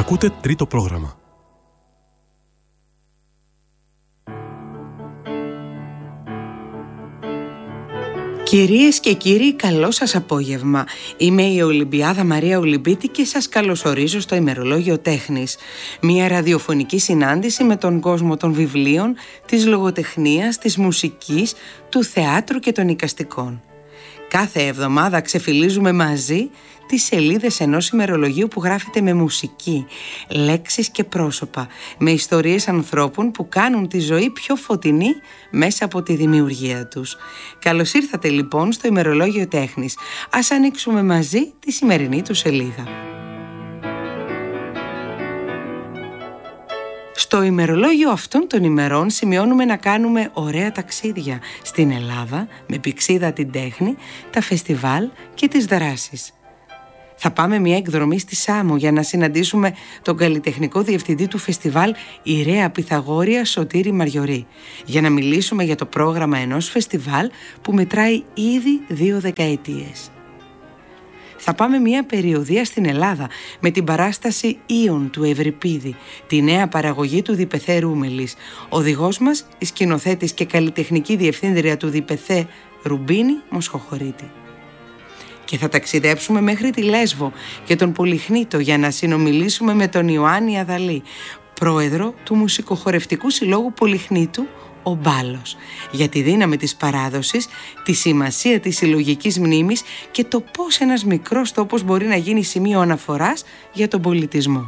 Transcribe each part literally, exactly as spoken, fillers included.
Ακούτε τρίτο πρόγραμμα. Κυρίες και κύριοι, καλό σας απόγευμα. Είμαι η Ολυμπιάδα Μαρία Ολυμπίτη και σας καλωσορίζω στο ημερολόγιο τέχνης. Μια ραδιοφωνική συνάντηση με τον κόσμο των βιβλίων, της λογοτεχνίας, της μουσικής, του θεάτρου και των εικαστικών. Κάθε εβδομάδα ξεφυλίζουμε μαζί τις σελίδες ενός ημερολογίου που γράφεται με μουσική, λέξεις και πρόσωπα, με ιστορίες ανθρώπων που κάνουν τη ζωή πιο φωτεινή μέσα από τη δημιουργία τους. Καλώς ήρθατε λοιπόν στο ημερολόγιο τέχνης. Ας ανοίξουμε μαζί τη σημερινή του σελίδα. Στο ημερολόγιο αυτών των ημερών σημειώνουμε να κάνουμε ωραία ταξίδια στην Ελλάδα με πηξίδα την τέχνη, τα φεστιβάλ και τις δράσεις. Θα πάμε μια εκδρομή στη Σάμο για να συναντήσουμε τον καλλιτεχνικό διευθυντή του φεστιβάλ Ιρέα Πυθαγόρια Σωτήρη Μαριωρή, για να μιλήσουμε για το πρόγραμμα ενός φεστιβάλ που μετράει ήδη δύο δεκαετίες. Θα πάμε μια περιοδεία στην Ελλάδα με την παράσταση Ήων του Ευρυπίδη, τη νέα παραγωγή του Διπεθέ Ρούμελης. Οδηγός μας, η σκηνοθέτης και καλλιτεχνική διευθύντρια του Διπεθέ Ρουμπίνη Μοσχοχωρίτη. Και θα ταξιδέψουμε μέχρι τη Λέσβο και τον Πολυχνήτο για να συνομιλήσουμε με τον Ιωάννη Αδαλή, πρόεδρο του Μουσικοχορευτικού Συλλόγου Πολυχνήτου, ο Μπάλος, για τη δύναμη της παράδοσης, τη σημασία της συλλογικής μνήμης και το πώς ένας μικρός τόπος μπορεί να γίνει σημείο αναφοράς για τον πολιτισμό.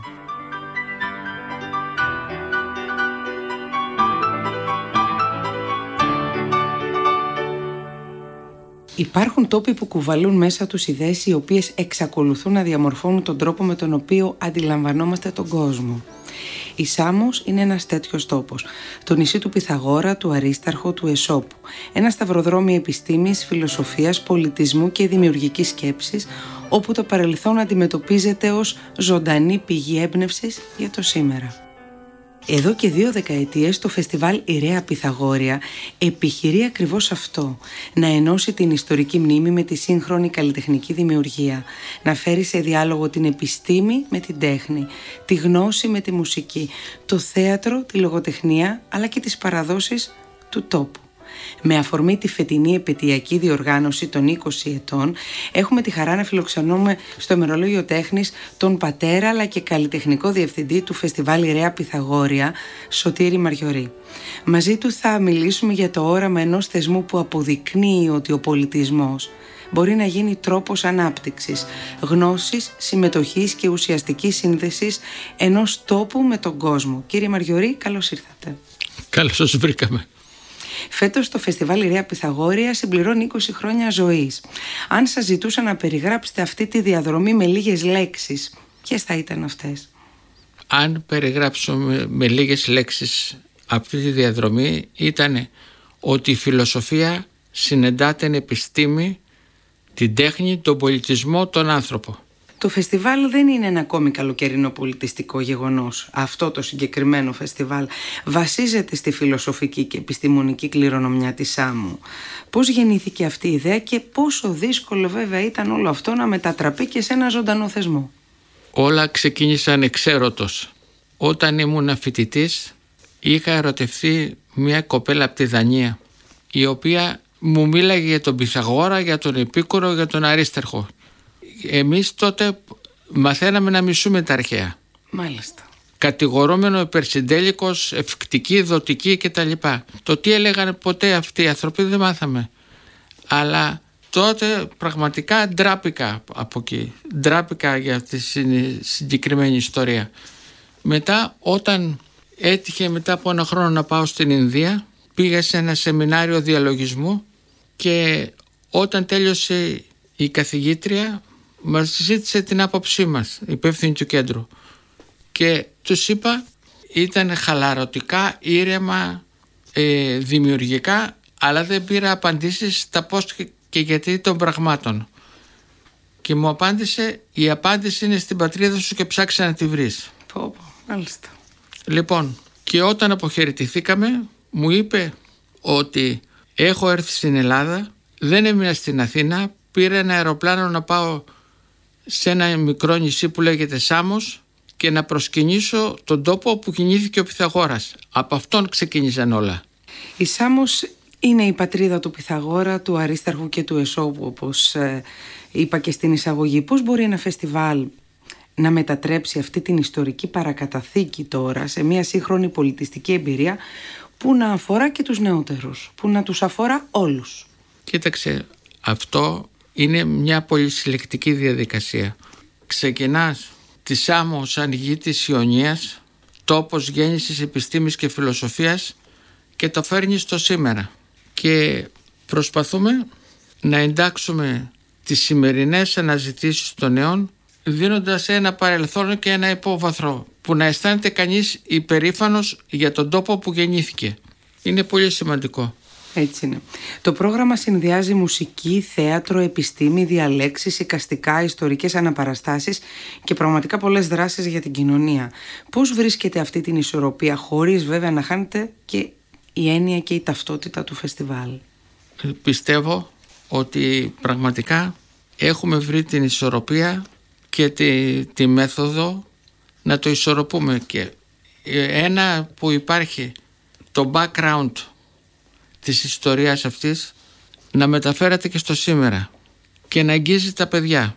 Υπάρχουν τόποι που κουβαλούν μέσα τους ιδέες οι οποίες εξακολουθούν να διαμορφώνουν τον τρόπο με τον οποίο αντιλαμβανόμαστε τον κόσμο. Η Σάμος είναι ένας τέτοιος τόπος. Το νησί του Πυθαγόρα, του Αρίσταρχου, του Εσώπου. Ένα σταυροδρόμι επιστήμης, φιλοσοφίας, πολιτισμού και δημιουργικής σκέψης, όπου το παρελθόν αντιμετωπίζεται ως ζωντανή πηγή έμπνευσης για το σήμερα. Εδώ και δύο δεκαετίες το φεστιβάλ Ιρέα Πυθαγόρια επιχειρεί ακριβώς αυτό, να ενώσει την ιστορική μνήμη με τη σύγχρονη καλλιτεχνική δημιουργία, να φέρει σε διάλογο την επιστήμη με την τέχνη, τη γνώση με τη μουσική, το θέατρο, τη λογοτεχνία αλλά και τις παραδόσεις του τόπου. Με αφορμή τη φετινή επαιτειακή διοργάνωση των είκοσι ετών, έχουμε τη χαρά να φιλοξενούμε στο ημερολόγιο τέχνης τον πατέρα αλλά και καλλιτεχνικό διευθυντή του φεστιβάλ Ιρέα Πυθαγόρια, Σωτήρη Μαριωρή. Μαζί του θα μιλήσουμε για το όραμα ενός θεσμού που αποδεικνύει ότι ο πολιτισμός μπορεί να γίνει τρόπος ανάπτυξης, γνώσης, συμμετοχής και ουσιαστικής σύνδεσης ενός τόπου με τον κόσμο. Κύριε Μαριωρή, καλώς ήρθατε. Καλώς σας βρήκαμε. Φέτος το φεστιβάλ Ιρέα Πυθαγόρια συμπληρώνει είκοσι χρόνια ζωής. Αν σας ζητούσα να περιγράψετε αυτή τη διαδρομή με λίγες λέξεις, ποιες θα ήταν αυτές? Αν περιγράψουμε με λίγες λέξεις αυτή τη διαδρομή, ήταν ότι η φιλοσοφία συνεντά την επιστήμη, την τέχνη, τον πολιτισμό, τον άνθρωπο. Το φεστιβάλ δεν είναι ένα ακόμη καλοκαιρινό πολιτιστικό γεγονός. Αυτό το συγκεκριμένο φεστιβάλ βασίζεται στη φιλοσοφική και επιστημονική κληρονομιά της Σάμου. Πώς γεννήθηκε αυτή η ιδέα και πόσο δύσκολο βέβαια ήταν όλο αυτό να μετατραπεί και σε ένα ζωντανό θεσμό? Όλα ξεκίνησαν εξέρωτος. Όταν ήμουν φοιτητής είχα ερωτευτεί μια κοπέλα από τη Δανία, η οποία μου μίλαγε για τον Πυθαγόρα, για τον Επίκουρο, για τον Αρίσταρχο. Εμείς τότε μαθαίναμε να μισούμε τα αρχαία. Μάλιστα. Κατηγορούμενο υπερσυντέλικος, ευκτική, δοτική κτλ. Το τι έλεγαν ποτέ αυτοί οι άνθρωποι δεν μάθαμε. Αλλά τότε πραγματικά ντράπηκα από εκεί. Ντράπηκα για αυτή τη συγκεκριμένη ιστορία. Μετά, όταν έτυχε μετά από ένα χρόνο να πάω στην Ινδία, πήγα σε ένα σεμινάριο διαλογισμού και όταν τέλειωσε η καθηγήτρια μας ζήτησε την άποψή μας, υπεύθυνη του κέντρου, και τους είπα, ήταν χαλαρωτικά, ήρεμα, ε, δημιουργικά, αλλά δεν πήρα απαντήσεις στα πώς και γιατί των πραγμάτων. Και μου απάντησε, η απάντηση είναι στην πατρίδα σου και ψάξε να τη βρεις. Πω, πω, μάλιστα. Λοιπόν, και όταν αποχαιρετηθήκαμε μου είπε ότι έχω έρθει στην Ελλάδα, δεν έμεινα στην Αθήνα, πήρα ένα αεροπλάνο να πάω σε ένα μικρό νησί που λέγεται Σάμος και να προσκυνήσω τον τόπο όπου γεννήθηκε ο Πυθαγόρας. Από αυτόν ξεκίνησαν όλα. Η Σάμος είναι η πατρίδα του Πυθαγόρα, του Αρίσταρχου και του Εσώπου, όπως ε, είπα και στην εισαγωγή. Πώς μπορεί ένα φεστιβάλ να μετατρέψει αυτή την ιστορική παρακαταθήκη τώρα σε μια σύγχρονη πολιτιστική εμπειρία που να αφορά και τους νεότερους, που να τους αφορά όλους? Κοίταξε, αυτό είναι μια πολυσυλλεκτική διαδικασία. Ξεκινάς τη Σάμο σαν γη της Ιωνίας, τόπος γέννησης επιστήμης και φιλοσοφίας, και το φέρνεις στο σήμερα. Και προσπαθούμε να εντάξουμε τις σημερινές αναζητήσεις των νέων, δίνοντας ένα παρελθόν και ένα υπόβαθρο που να αισθάνεται κανείς υπερήφανος για τον τόπο που γεννήθηκε. Είναι πολύ σημαντικό. Έτσι είναι. Το πρόγραμμα συνδυάζει μουσική, θέατρο, επιστήμη, διαλέξεις, εικαστικά, ιστορικές αναπαραστάσεις και πραγματικά πολλές δράσεις για την κοινωνία. Πώς βρίσκεται αυτή την ισορροπία, χωρίς βέβαια να χάνεται και η έννοια και η ταυτότητα του φεστιβάλ? Πιστεύω ότι πραγματικά έχουμε βρει την ισορροπία και τη, τη μέθοδο να το ισορροπούμε, και ένα που υπάρχει το background της ιστορίας αυτής να μεταφέρεται και στο σήμερα και να αγγίζει τα παιδιά.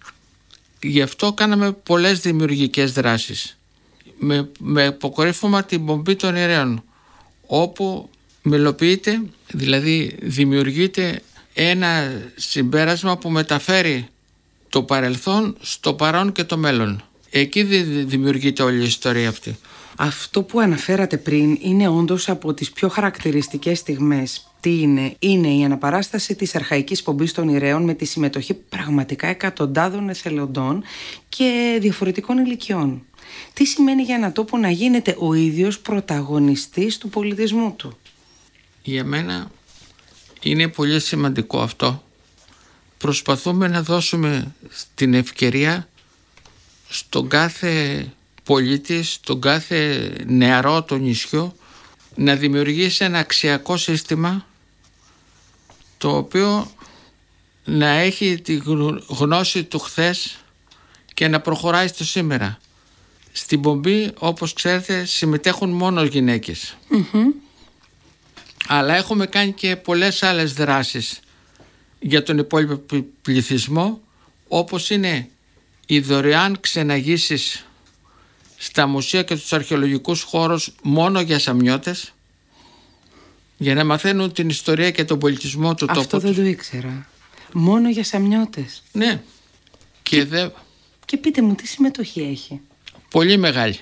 Γι' αυτό κάναμε πολλές δημιουργικές δράσεις με, με αποκορύφωμα την πομπή των ιερέων, όπου μελοποιείται, δηλαδή δημιουργείται ένα συμπέρασμα που μεταφέρει το παρελθόν στο παρόν και το μέλλον. Εκεί δημιουργείται όλη η ιστορία αυτή. Αυτό που αναφέρατε πριν είναι όντως από τις πιο χαρακτηριστικές στιγμές. Τι είναι? Είναι η αναπαράσταση της αρχαϊκής πομπής των ιερέων με τη συμμετοχή πραγματικά εκατοντάδων εθελοντών και διαφορετικών ηλικιών. Τι σημαίνει για ένα τόπο να γίνεται ο ίδιος πρωταγωνιστής του πολιτισμού του? Για μένα είναι πολύ σημαντικό αυτό. Προσπαθούμε να δώσουμε την ευκαιρία στον κάθε πολίτη, στον κάθε νεαρό του νησιού, να δημιουργήσει ένα αξιακό σύστημα το οποίο να έχει τη γνώση του χθες και να προχωράει στο σήμερα. Στην πομπή, όπως ξέρετε, συμμετέχουν μόνο γυναίκες. Mm-hmm. Αλλά έχουμε κάνει και πολλές άλλες δράσεις για τον υπόλοιπο πληθυσμό, όπως είναι οι δωρεάν ξεναγήσεις στα μουσεία και τους αρχαιολογικούς χώρους μόνο για Σαμιώτες, για να μαθαίνουν την ιστορία και τον πολιτισμό του τόπου. Αυτό δεν το ήξερα. Μόνο για Σαμιώτες? Ναι. Και, και, δε... και πείτε μου, τι συμμετοχή έχει? Πολύ μεγάλη.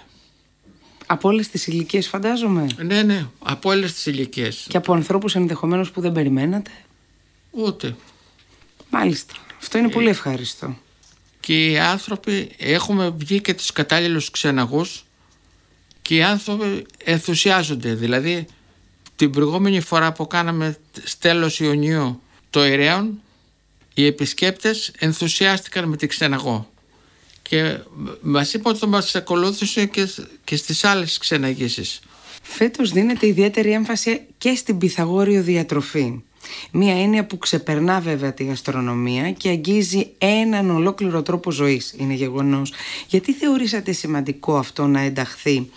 Από όλες τις ηλικίες, φαντάζομαι? Ναι, ναι, από όλες τις ηλικίες. Και από ανθρώπους ενδεχομένως που δεν περιμένατε? Ούτε. Μάλιστα. Αυτό είναι ε... πολύ ευχάριστο. Και οι άνθρωποι, έχουμε βγει και τους κατάλληλους ξεναγούς και οι άνθρωποι ενθουσιάζονται. Δηλαδή την προηγούμενη φορά που κάναμε στέλος Ιουνίου το Ιερέων, οι επισκέπτες ενθουσιάστηκαν με την ξεναγό και μας είπαν ότι μας ακολούθησε και, και στις άλλες ξεναγήσεις. Φέτος δίνεται ιδιαίτερη έμφαση και στην πυθαγόριο διατροφή. Μία έννοια που ξεπερνά βέβαια τη γαστρονομία και αγγίζει έναν ολόκληρο τρόπο ζωής, είναι γεγονός. Γιατί θεωρήσατε σημαντικό αυτό να ενταχθεί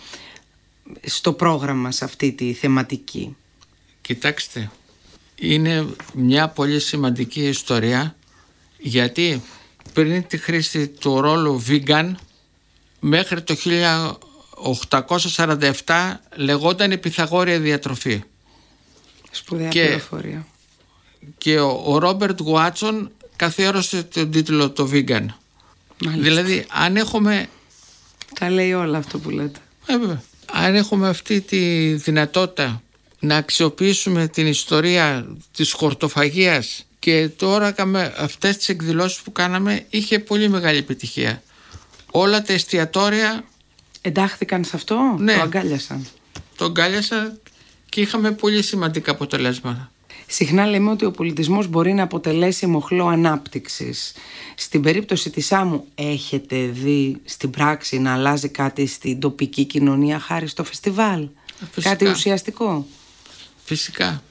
στο πρόγραμμα, σε αυτή τη θεματική? Κοιτάξτε, είναι μια πολύ σημαντική ιστορία, γιατί πριν τη χρήση του ρόλου vegan, μέχρι το χίλια οκτακόσια σαράντα επτά λεγόταν η πυθαγόρια διατροφή. Σπουδαία πληροφορία. Και ο Ρόμπερτ Γουάτσον καθιέρωσε τον τίτλο το vegan. Μάλιστα. Δηλαδή αν έχουμε... Τα λέει όλα αυτό που λέτε. Ε, αν έχουμε αυτή τη δυνατότητα να αξιοποιήσουμε την ιστορία της χορτοφαγίας, και τώρα αυτές τις εκδηλώσεις που κάναμε είχε πολύ μεγάλη επιτυχία. Όλα τα εστιατόρια εντάχθηκαν σε αυτό? Ναι, το αγκάλιασαν. Το αγκάλιασαν και είχαμε πολύ σημαντικά αποτελέσματα. Συχνά λέμε ότι ο πολιτισμός μπορεί να αποτελέσει μοχλό ανάπτυξης. Στην περίπτωση της Σάμου, έχετε δει στην πράξη να αλλάζει κάτι στην τοπική κοινωνία χάρη στο φεστιβάλ? Φυσικά. Κάτι ουσιαστικό? Φυσικά.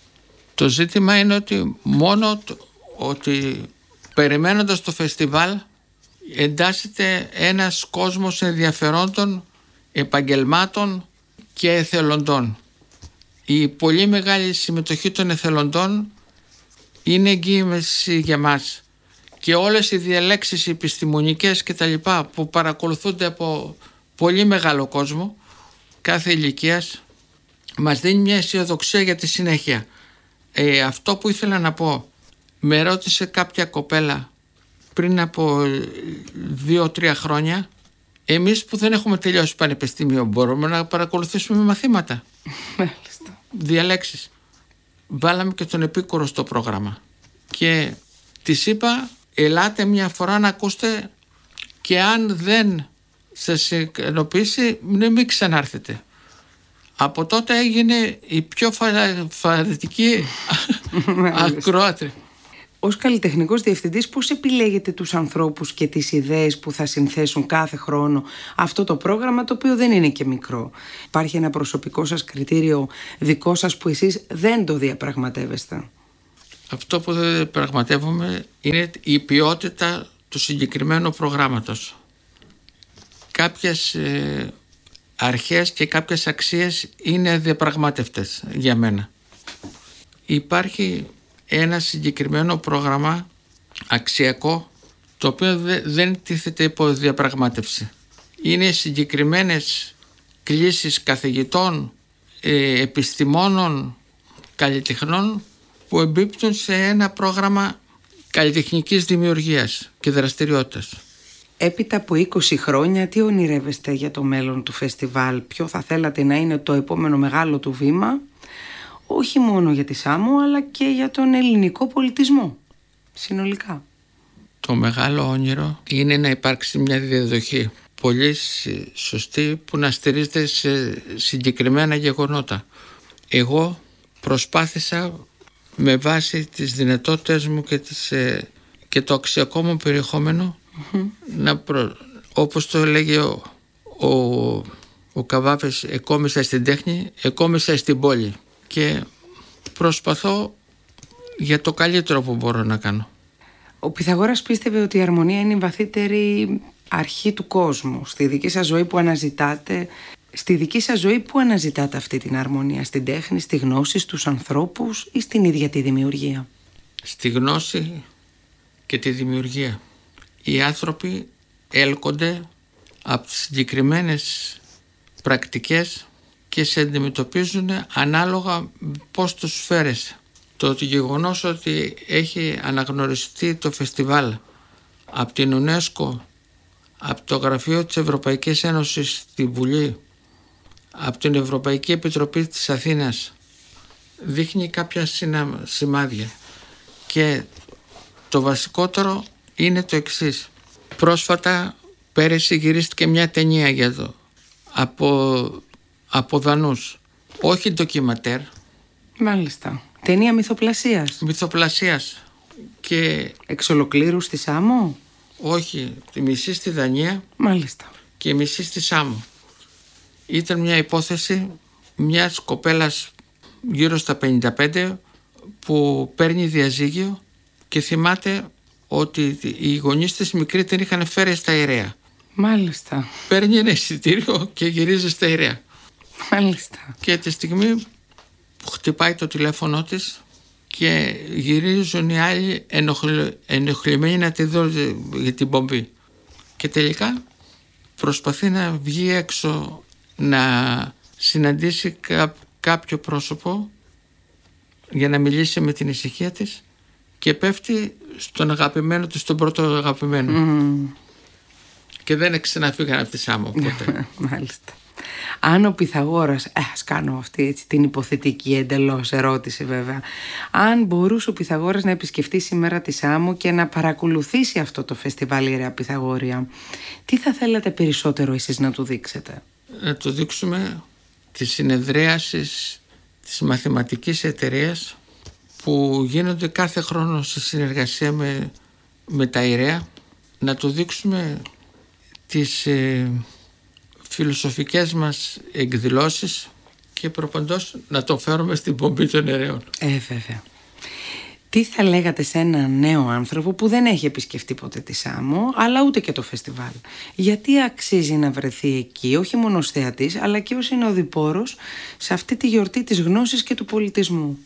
Το ζήτημα είναι ότι μόνο το, ότι περιμένοντας το φεστιβάλ εντάσσεται ένας κόσμος ενδιαφερόντων, επαγγελμάτων και εθελοντών. Η πολύ μεγάλη συμμετοχή των εθελοντών είναι εγγύηση για μας, και όλες οι διαλέξεις επιστημονικές και τα λοιπά που παρακολουθούνται από πολύ μεγάλο κόσμο κάθε ηλικίας μας δίνει μια αισιοδοξία για τη συνέχεια. Ε, αυτό που ήθελα να πω, με ρώτησε κάποια κοπέλα πριν από δύο-τρία χρόνια, εμείς που δεν έχουμε τελειώσει πανεπιστήμιο μπορούμε να παρακολουθήσουμε μαθήματα? Μάλιστα. Διαλέξεις. Βάλαμε και τον Επίκουρο στο πρόγραμμα και της είπα, ελάτε μια φορά να ακούσετε, και αν δεν σας ικανοποιήσει μην ξανάρθετε. Από τότε έγινε η πιο φανατική ακροάτρια. Ως καλλιτεχνικός διευθυντής, πώς επιλέγετε τους ανθρώπους και τις ιδέες που θα συνθέσουν κάθε χρόνο αυτό το πρόγραμμα, το οποίο δεν είναι και μικρό? Υπάρχει ένα προσωπικό σας κριτήριο δικό σας που εσείς δεν το διαπραγματεύεστε? Αυτό που δεν διαπραγματεύομαι είναι η ποιότητα του συγκεκριμένου προγράμματος. Κάποιες ε, αρχές και κάποιες αξίες είναι διαπραγμάτευτες για μένα. Υπάρχει ένα συγκεκριμένο πρόγραμμα αξιακό, το οποίο δε, δεν τίθεται υπό διαπραγμάτευση. Είναι συγκεκριμένες κλήσεις καθηγητών, ε, επιστημόνων, καλλιτεχνών που εμπίπτουν σε ένα πρόγραμμα καλλιτεχνικής δημιουργίας και δραστηριότητας. Έπειτα από είκοσι χρόνια, τι ονειρεύεστε για το μέλλον του φεστιβάλ? Ποιο θα θέλατε να είναι το επόμενο μεγάλο του βήμα, όχι μόνο για τη Σάμο αλλά και για τον ελληνικό πολιτισμό συνολικά? Το μεγάλο όνειρο είναι να υπάρξει μια διαδοχή πολύ σωστή που να στηρίζεται σε συγκεκριμένα γεγονότα. Εγώ προσπάθησα με βάση τις δυνατότητες μου και, τις, και το αξιακό μου περιεχόμενο mm-hmm. να προ... όπως το έλεγε ο, ο, ο Καβάφης, εκόμισα στην τέχνη, εκόμισα στην πόλη, και προσπαθώ για το καλύτερο που μπορώ να κάνω. Ο Πυθαγόρας πίστευε ότι η αρμονία είναι η βαθύτερη αρχή του κόσμου. Στη δική σας ζωή που αναζητάτε, στη δική σας ζωή που αναζητάτε αυτή την αρμονία? Στην τέχνη, στη γνώση, στους ανθρώπους ή στην ίδια τη δημιουργία? Στη γνώση και τη δημιουργία. Οι άνθρωποι έλκονται από τις συγκεκριμένες πρακτικές και σε αντιμετωπίζουν ανάλογα πώς τους φέρεσαι. Το γεγονός ότι έχει αναγνωριστεί το φεστιβάλ από την UNESCO, από το Γραφείο της Ευρωπαϊκής Ένωσης στη Βουλή, από την Ευρωπαϊκή Επιτροπή της Αθήνας, δείχνει κάποια σημάδια. Και το βασικότερο είναι το εξής. Πρόσφατα, πέρυσι, γυρίστηκε μια ταινία για το από, από Δανούς. Όχι ντοκιματέρ. Μάλιστα. Ταινία μυθοπλασίας. Μυθοπλασίας. Και εξ ολοκλήρου στη Σάμο? Όχι, τη μισή στη Δανία. Μάλιστα. Και η μισή στη Σάμο. Ήταν μια υπόθεση μιας κοπέλας γύρω στα πενήντα πέντε που παίρνει διαζύγιο και θυμάται ότι οι γονείς της μικροί την είχαν φέρει στα ιερέα. Μάλιστα. Παίρνει ένα εισιτήριο και γυρίζει στα ιερέα. Μάλιστα. Και τη στιγμή που χτυπάει το τηλέφωνο της και γυρίζουν οι άλλοι ενοχλημένοι να τη δουν για την πομπή. Και τελικά προσπαθεί να βγει έξω, να συναντήσει κά, κάποιο πρόσωπο για να μιλήσει με την ησυχία της, και πέφτει στον αγαπημένο του, στον πρώτο αγαπημένο. Mm. Και δεν ξαναφύγανε από τη Σάμο ποτέ. Μάλιστα. Αν ο Πυθαγόρας, ε, ας κάνω αυτή έτσι, την υποθετική εντελώς ερώτηση βέβαια, αν μπορούσε ο Πυθαγόρας να επισκεφτεί σήμερα τη Σάμο και να παρακολουθήσει αυτό το φεστιβάλ Ιερέα Πυθαγόρια, τι θα θέλατε περισσότερο εσείς να του δείξετε? Να του δείξουμε τις συνεδρίασεις της μαθηματικής εταιρείας που γίνονται κάθε χρόνο σε συνεργασία με, με τα ιερέα, να του δείξουμε τις ε, φιλοσοφικές μας εκδηλώσεις και προπαντός να το φέρουμε στην πομπή των ιερέων. Ε, βέβαια. Τι θα λέγατε σε έναν νέο άνθρωπο που δεν έχει επισκεφτεί ποτέ τη Σάμο, αλλά ούτε και το φεστιβάλ? Γιατί αξίζει να βρεθεί εκεί, όχι μόνο ως θεατής, αλλά και ως συνοδοιπόρος σε αυτή τη γιορτή της γνώσης και του πολιτισμού?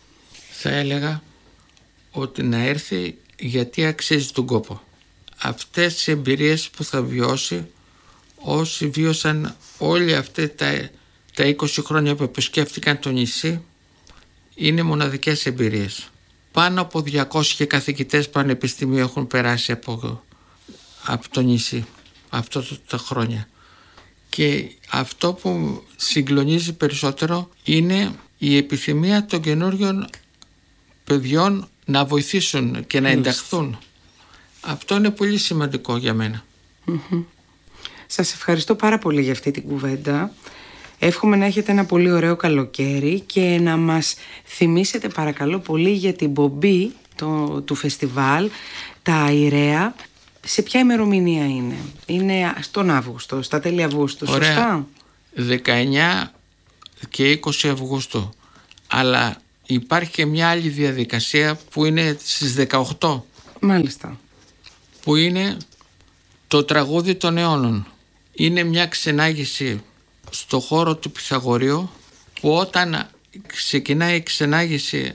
Θα έλεγα ότι να έρθει γιατί αξίζει τον κόπο. Αυτές τις εμπειρίες που θα βιώσει όσοι βίωσαν όλοι αυτά τα, τα είκοσι χρόνια που επισκέφτηκαν το νησί, είναι μοναδικές εμπειρίες. Πάνω από διακόσιοι καθηγητές πανεπιστημίου έχουν περάσει από, από το νησί αυτά τα χρόνια. Και αυτό που συγκλονίζει περισσότερο είναι η επιθυμία των καινούριων παιδιών να βοηθήσουν και να ενταχθούν. Αυτό είναι πολύ σημαντικό για μένα. Mm-hmm. Σας ευχαριστώ πάρα πολύ για αυτή την κουβέντα. Εύχομαι να έχετε ένα πολύ ωραίο καλοκαίρι και να μας θυμίσετε παρακαλώ πολύ για την πομπή το, του φεστιβάλ, τα Αϊραία. Σε ποια ημερομηνία είναι? Είναι στον Αύγουστο, στα τέλη Αυγούστου, ωραία. Σωστά? δεκαεννιά και είκοσι Αυγούστου. Αλλά υπάρχει και μια άλλη διαδικασία που είναι στις δεκαοκτώ. Μάλιστα. Που είναι το τραγούδι των αιώνων. Είναι μια ξενάγηση στο χώρο του Πυθαγορείου, που όταν ξεκινάει η ξενάγηση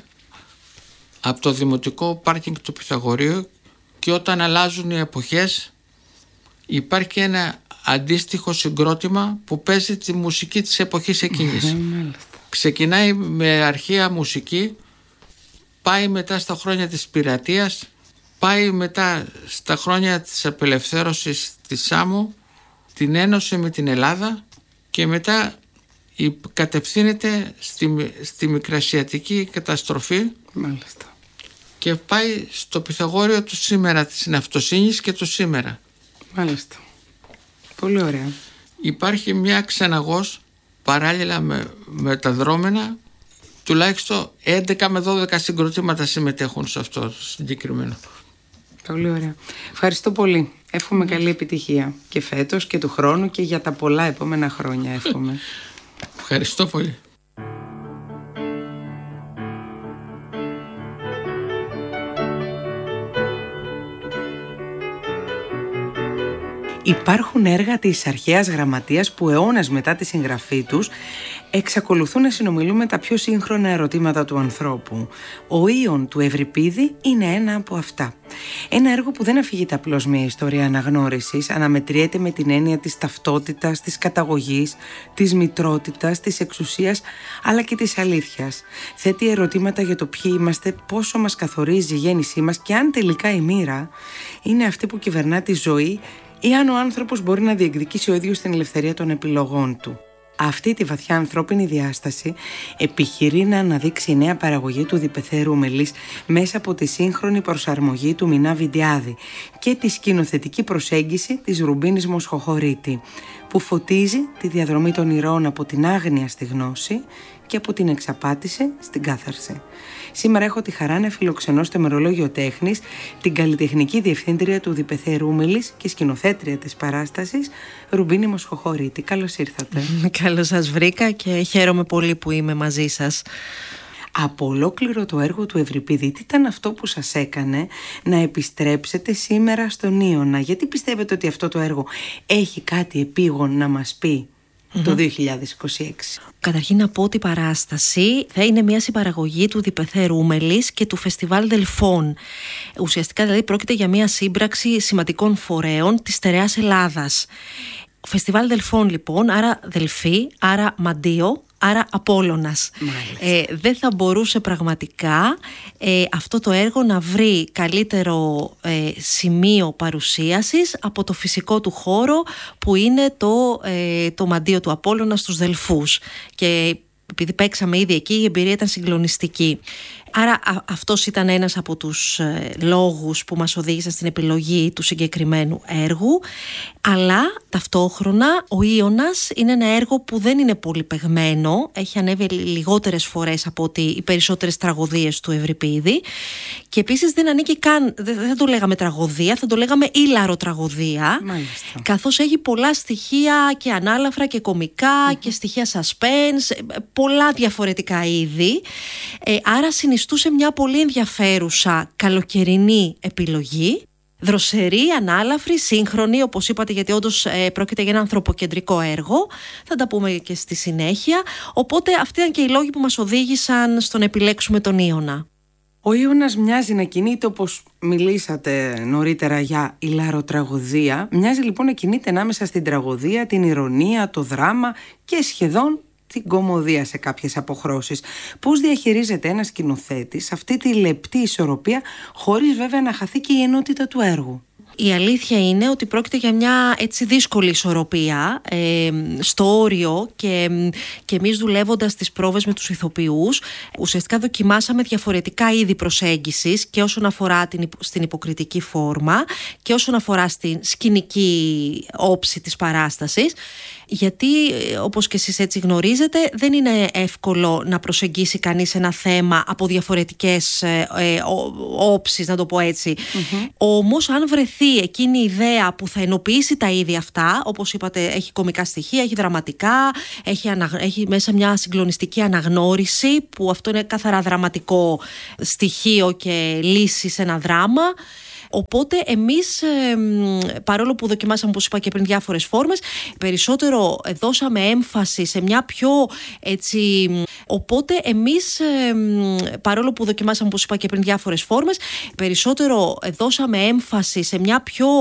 από το δημοτικό πάρκινγκ του Πυθαγορείου και όταν αλλάζουν οι εποχές, υπάρχει ένα αντίστοιχο συγκρότημα που παίζει τη μουσική της εποχής εκείνης. Ξεκινάει με αρχαία μουσική, πάει μετά στα χρόνια της πειρατείας, πάει μετά στα χρόνια της απελευθέρωσης της Σάμου, την ένωση με την Ελλάδα και μετά κατευθύνεται στη, στη μικρασιατική καταστροφή. Μάλιστα. Και πάει στο Πυθαγόριο του σήμερα, της ναυτοσύνης και του σήμερα. Μάλιστα. Πολύ ωραία. Υπάρχει μια ξεναγός παράλληλα με, με τα δρόμενα, τουλάχιστον έντεκα με δώδεκα συγκροτήματα συμμετέχουν σε αυτό το συγκεκριμένο. Πολύ ωραία. Ευχαριστώ πολύ. Εύχομαι καλή επιτυχία και φέτος και του χρόνου και για τα πολλά επόμενα χρόνια εύχομαι. Ευχαριστώ πολύ. Υπάρχουν έργα της αρχαίας γραμματείας που αιώνες μετά τη συγγραφή τους εξακολουθούν να συνομιλούν με τα πιο σύγχρονα ερωτήματα του ανθρώπου. Ο Ήων του Ευρυπίδη είναι ένα από αυτά. Ένα έργο που δεν αφηγείται απλώς μια ιστορία αναγνώρισης, αναμετριέται με την έννοια της ταυτότητας, της καταγωγής, της μητρότητας, της εξουσίας, αλλά και της αλήθειας. Θέτει ερωτήματα για το ποιοι είμαστε, πόσο μας καθορίζει η γέννησή μας και αν τελικά η μοίρα είναι αυτή που κυβερνά τη ζωή ή αν ο άνθρωπος μπορεί να διεκδικήσει ο ίδιος την ελευθερία των επιλογών του. Αυτή τη βαθιά ανθρώπινη διάσταση επιχειρεί να αναδείξει η νέα παραγωγή του Διπεθέρου Μελής μέσα από τη σύγχρονη προσαρμογή του Μινά Βιντιάδη και τη σκηνοθετική προσέγγιση της Ρουμπίνης Μοσχοχωρίτη, που φωτίζει τη διαδρομή των ηρώων από την άγνοια στη γνώση και από την εξαπάτηση στην κάθαρση. Σήμερα έχω τη χαρά να φιλοξενώ στο ημερολόγιο τέχνης την καλλιτεχνική διευθύντρια του Διπεθέρου Μελής και σκηνοθέτρια της παράστασης, Ρουμπίνη Μοσχοχωρίτη. Καλώς ήρθατε. Καλώς σας βρήκα και χαίρομαι πολύ που είμαι μαζί σας. Από ολόκληρο το έργο του Ευρυπίδη, τι ήταν αυτό που σας έκανε να επιστρέψετε σήμερα στον Ήωνα? Γιατί πιστεύετε ότι αυτό το έργο έχει κάτι επίγον να μας πει το δύο χιλιάδες είκοσι έξι? Καταρχήν να πω ότι η παράσταση θα είναι μια συμπαραγωγή του Διπεθέρου Μελής και του Φεστιβάλ Δελφών. Ουσιαστικά δηλαδή πρόκειται για μια σύμπραξη σημαντικών φορέων της στερεάς Ελλάδας. Φεστιβάλ Δελφών λοιπόν, άρα Δελφή, άρα Μαντίο, άρα Απόλλωνας. Ε, δεν θα μπορούσε πραγματικά ε, αυτό το έργο να βρει καλύτερο ε, σημείο παρουσίασης από το φυσικό του χώρο που είναι το, ε, το Μαντίο του Απόλλωνα στους Δελφούς. Και επειδή παίξαμε ήδη εκεί, η εμπειρία ήταν συγκλονιστική. Άρα α, αυτός ήταν ένας από τους ε, λόγους που μας οδήγησαν στην επιλογή του συγκεκριμένου έργου. Αλλά ταυτόχρονα ο Ήωνας είναι ένα έργο που δεν είναι πολύ παιγμένο. Έχει ανέβει λιγότερες φορές από ότι οι περισσότερες τραγωδίες του Ευρυπίδη. Και επίσης δεν ανήκει καν, δεν θα το λέγαμε τραγωδία, θα το λέγαμε ήλαρο τραγωδία. Μάλιστα. Καθώς έχει πολλά στοιχεία και ανάλαφρα και κομικά mm-hmm. και στοιχεία suspense, πολλά διαφορετικά είδη, ε, άρα συνιστούσε μια πολύ ενδιαφέρουσα καλοκαιρινή επιλογή. Δροσερή, ανάλαφρη, σύγχρονη, όπως είπατε, γιατί όντως ε, πρόκειται για ένα ανθρωποκεντρικό έργο. Θα τα πούμε και στη συνέχεια. Οπότε αυτοί ήταν και οι λόγοι που μας οδήγησαν στο να επιλέξουμε τον Ήωνα. Ο Ήωνας μοιάζει να κινείται, όπως μιλήσατε νωρίτερα για ηλαροτραγωδία. Μοιάζει λοιπόν να κινείται ανάμεσα στην τραγωδία, την ηρωνία, το δράμα και σχεδόν την κωμωδία σε κάποιες αποχρώσεις. Πώς διαχειρίζεται ένας σκηνοθέτης αυτή τη λεπτή ισορροπία, χωρίς βέβαια να χαθεί και η ενότητα του έργου? Η αλήθεια είναι ότι πρόκειται για μια έτσι δύσκολη ισορροπία ε, στο όριο και, και εμείς δουλεύοντας τις πρόβες με τους ηθοποιούς ουσιαστικά δοκιμάσαμε διαφορετικά είδη προσέγγισης και όσον αφορά την, στην υποκριτική φόρμα και όσον αφορά στην σκηνική όψη της παράστασης, γιατί όπως και εσείς έτσι γνωρίζετε δεν είναι εύκολο να προσεγγίσει κανείς ένα θέμα από διαφορετικές ε, ε, όψεις, να το πω έτσι. Mm-hmm. Όμως αν βρεθεί εκείνη η ιδέα που θα ενοποιήσει τα είδη αυτά, όπως είπατε, έχει κωμικά στοιχεία, έχει δραματικά, έχει, ανα, έχει μέσα μια συγκλονιστική αναγνώριση, που αυτό είναι καθαρά δραματικό στοιχείο και λύση σε ένα δράμα. Οπότε εμείς, παρόλο που δοκιμάσαμε, όπως είπα και πριν, διάφορες φόρμες, περισσότερο δώσαμε έμφαση σε μια πιο έτσι... Οπότε εμείς, παρόλο που δοκιμάσαμε, όπως είπα και πριν, διάφορες φόρμες, περισσότερο δώσαμε έμφαση σε μια πιο